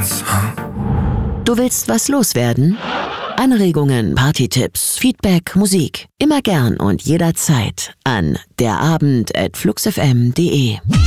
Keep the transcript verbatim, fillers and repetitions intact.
was, hm? Du willst was loswerden? Anregungen, Partytipps, Feedback, Musik. Immer gern und jederzeit an derabend at fluxfm punkt de.